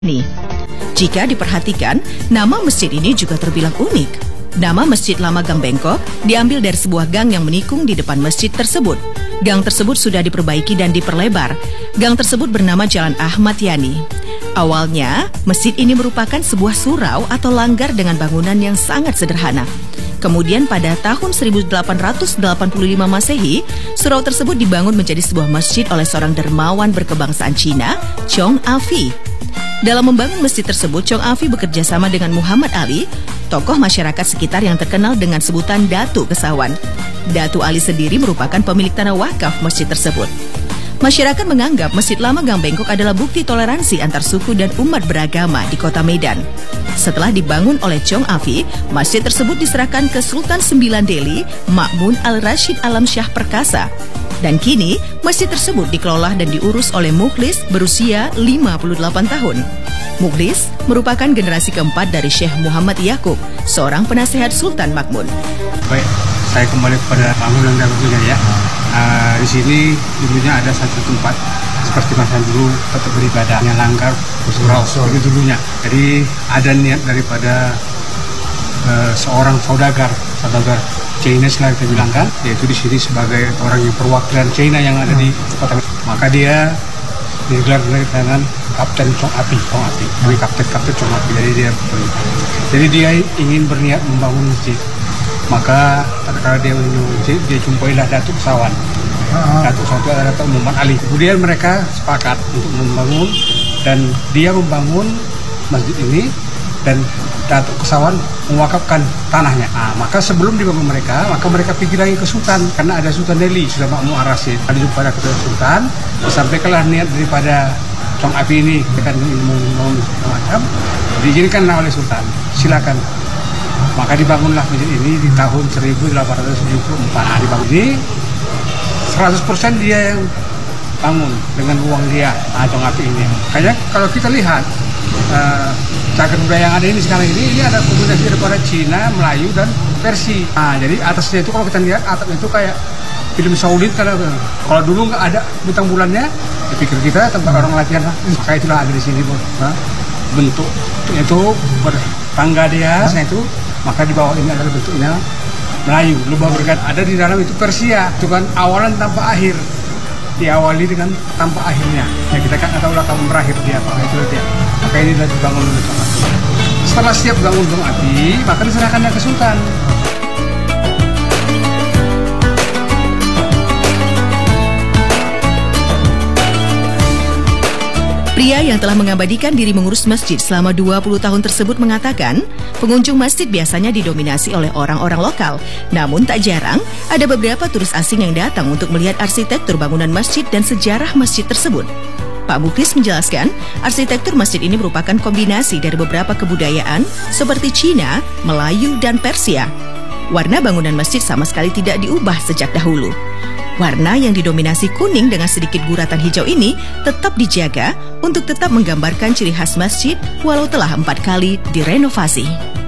ini. Jika diperhatikan, nama masjid ini juga terbilang unik. Nama Masjid Lama Gang Bengkok diambil dari sebuah gang yang menikung di depan masjid tersebut. Gang tersebut sudah diperbaiki dan diperlebar. Gang tersebut bernama Jalan Ahmad Yani. Awalnya, masjid ini merupakan sebuah surau atau langgar dengan bangunan yang sangat sederhana. Kemudian pada tahun 1885 Masehi, surau tersebut dibangun menjadi sebuah masjid oleh seorang dermawan berkebangsaan Cina, Chong Afi. Dalam membangun masjid tersebut, Chong Afi bekerja sama dengan Muhammad Ali, tokoh masyarakat sekitar yang terkenal dengan sebutan Datu Kesawan. Datu Ali sendiri merupakan pemilik tanah wakaf masjid tersebut. Masyarakat menganggap Masjid Lama Gang Bengkok adalah bukti toleransi antar suku dan umat beragama di kota Medan. Setelah dibangun oleh Chong Afi, masjid tersebut diserahkan ke Sultan Sembilan Delhi, Ma'mun Al-Rashid Alam Shah Perkasa. Dan kini, masjid tersebut dikelola dan diurus oleh Mukhlis berusia 58 tahun. Mukhlis merupakan generasi keempat dari Syekh Muhammad Yaqub, seorang penasehat Sultan Ma'mun. Baik, saya kembali kepada bangunan dan bentuknya ya. Di sini dulunya ada satu tempat seperti masa dulu tetap beribadah, yang langgar, surau itu dulunya. Jadi ada niat daripada seorang saudagar Chinese lah kita bilang kan, yaitu di sini sebagai orang yang perwakilan China yang ada di kota. Maka dia digelar dengan Kapten Chong Afi. Jadi Kapten Chong Afi. Jadi dia ingin berniat membangun masjid. Maka tatkala dia membangun masjid, dia jumpailah Datuk Kesawan. Datuk Kesawan itu adalah Datuk Muhammad Ali. Kemudian mereka sepakat untuk membangun, dan dia membangun masjid ini, dan Datuk Kesawan mewakafkan tanahnya. Maka sebelum dibangun mereka pergi lagi ke Sultan, karena ada Sultan Delhi, sudah Ma'mun Ar-Rasyid. Ada jumpa dengan Sultan, sampaikanlah niat daripada Chong Afi ini, akan membangun macam, diizinkanlah oleh Sultan, silakan. Maka dibangunlah masjid ini di tahun 1874. Dibangun ini 100% dia yang bangun dengan uang dia, Chong Afi ini. Kayaknya kalau kita lihat cagar budaya yang ada ini sekarang ini ada kombinasi daripada Cina, Melayu, dan Persia. Jadi atasnya itu kalau kita lihat atapnya itu kayak film Saudi. Kalau dulu nggak ada bintang bulannya, dipikir kita tempat orang latihan. Maka itulah ada di sini bentuknya itu bertangga dia. Itu maka di bawah ini adalah bentuknya Melayu. Lubang berkat ada di dalam itu Persia. Itu kan awalan tanpa akhir. Diawali dengan tanpa akhirnya. Ya kita kan nggak tahu lah kamu berakhir dia apa. Itu dia. Maka ini adalah dibangun oleh Chong Afi. Setelah siap bangun Chong Afi, maka diserahkannya ke Sultan. Pria yang telah mengabadikan diri mengurus masjid selama 20 tahun tersebut mengatakan, pengunjung masjid biasanya didominasi oleh orang-orang lokal. Namun tak jarang, ada beberapa turis asing yang datang untuk melihat arsitektur bangunan masjid dan sejarah masjid tersebut. Pak Mukhlis menjelaskan, arsitektur masjid ini merupakan kombinasi dari beberapa kebudayaan seperti Cina, Melayu, dan Persia. Warna bangunan masjid sama sekali tidak diubah sejak dahulu. Warna yang didominasi kuning dengan sedikit guratan hijau ini tetap dijaga untuk tetap menggambarkan ciri khas masjid walau telah 4 kali direnovasi.